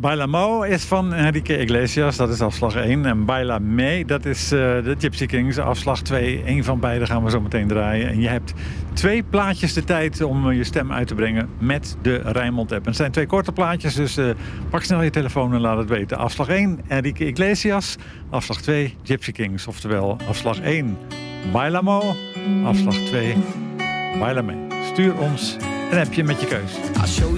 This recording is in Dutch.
Bailamo is van Enrique Iglesias, dat is afslag 1. En Baila Me, dat is de Gypsy Kings, afslag 2. Eén van beide gaan we zo meteen draaien. En je hebt 2 plaatjes de tijd om je stem uit te brengen met de Rijnmond app. En het zijn 2 korte plaatjes, dus pak snel je telefoon en laat het weten. Afslag 1, Enrique Iglesias. Afslag 2, Gypsy Kings. Oftewel, afslag 1, Bailamo. Afslag 2, Baila Me. Stuur ons een appje met je keus.